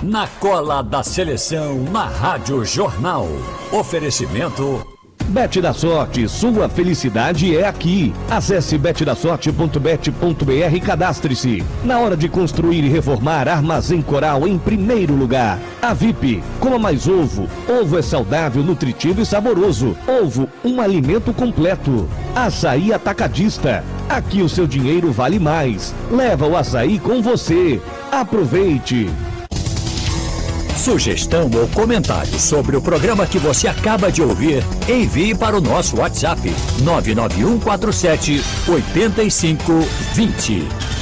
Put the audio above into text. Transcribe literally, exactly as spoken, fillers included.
Na cola da seleção, na Rádio Jornal. Oferecimento... Bet da Sorte, sua felicidade é aqui. Acesse bet da sorte ponto bet ponto b r e cadastre-se. Na hora de construir e reformar, Armazém Coral em primeiro lugar. A V I P, coma mais ovo. Ovo é saudável, nutritivo e saboroso. Ovo, um alimento completo. Açaí Atacadista. Aqui o seu dinheiro vale mais. Leva o açaí com você. Aproveite. Sugestão ou comentário sobre o programa que você acaba de ouvir, envie para o nosso WhatsApp nove nove um quatro sete oito cinco dois zero.